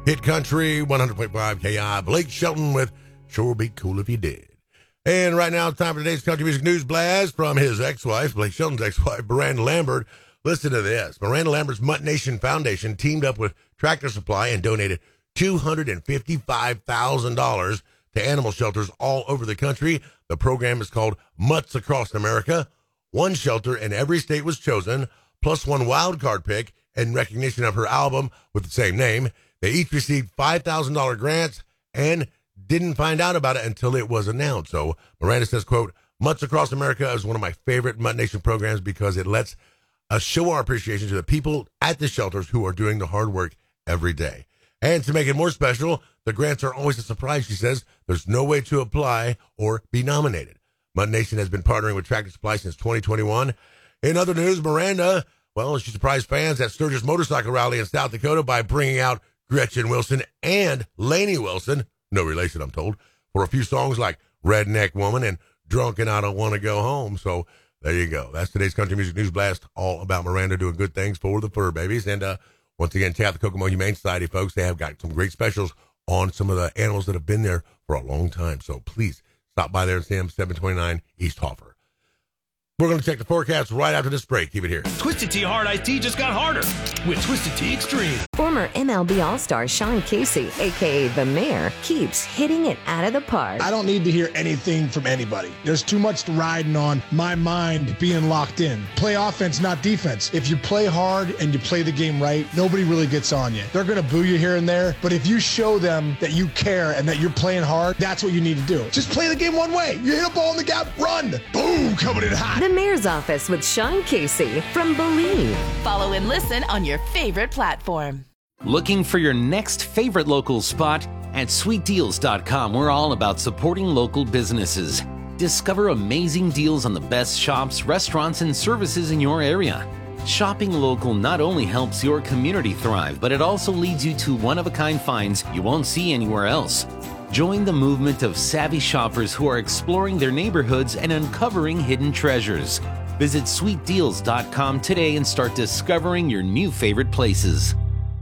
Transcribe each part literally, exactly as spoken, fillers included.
Hit Country, one hundred point five K I. Blake Shelton with Sure Be Cool If You Did. And right now, it's time for today's country music news blast from his ex-wife, Blake Shelton's ex-wife, Miranda Lambert. Listen to this. Miranda Lambert's Mutt Nation Foundation teamed up with Tractor Supply and donated two hundred fifty-five thousand dollars to animal shelters all over the country. The program is called Mutts Across America. One shelter in every state was chosen, plus one wild card pick in recognition of her album with the same name. They each received five thousand dollars grants and didn't find out about it until it was announced. So Miranda says, quote, Mutts Across America is one of my favorite Mutt Nation programs because it lets us show our appreciation to the people at the shelters who are doing the hard work every day. And to make it more special, the grants are always a surprise, she says. There's no way to apply or be nominated. Mutt Nation has been partnering with Tractor Supply since twenty twenty-one. In other news, Miranda, well, she surprised fans at Sturgis Motorcycle Rally in South Dakota by bringing out Gretchen Wilson and Lainey Wilson, no relation, I'm told, for a few songs like Redneck Woman and Drunk and I Don't Want to Go Home. So there you go. That's today's Country Music News Blast, all about Miranda doing good things for the fur babies. And uh, once again, check out the Kokomo Humane Society, folks. They have got some great specials on some of the animals that have been there for a long time. So please stop by there and see them, seven twenty-nine East Hoffer. We're going to check the forecast right after this break. Keep it here. Twisted Tea Hard Iced Tea just got harder with Twisted Tea Extreme. Former M L B All-Star Sean Casey, a k a. The Mayor, keeps hitting it out of the park. I don't need to hear anything from anybody. There's too much riding on my mind being locked in. Play offense, not defense. If you play hard and you play the game right, nobody really gets on you. They're going to boo you here and there, but if you show them that you care and that you're playing hard, that's what you need to do. Just play the game one way. You hit a ball in the gap, run. Boom, coming in hot. The Mayor's Office with Sean Casey from Believe. Follow and listen on your favorite platform. Looking for your next favorite local spot? At sweet deals dot com, we're all about supporting local businesses. Discover amazing deals on the best shops, restaurants, and services in your area. Shopping local not only helps your community thrive, but it also leads you to one-of-a-kind finds you won't see anywhere else. Join the movement of savvy shoppers who are exploring their neighborhoods and uncovering hidden treasures. Visit sweet deals dot com today and start discovering your new favorite places.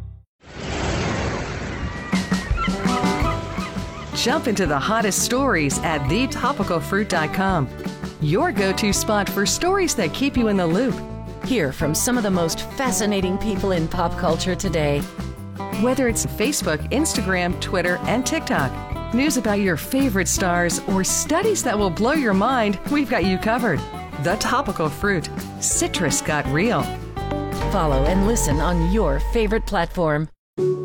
Jump into the hottest stories at the topical fruit dot com. Your go-to spot for stories that keep you in the loop. Hear from some of the most fascinating people in pop culture today. Whether it's Facebook, Instagram, Twitter, and TikTok, news about your favorite stars, or studies that will blow your mind, we've got you covered. The Topical Fruit. Citrus got real. Follow and listen on your favorite platform.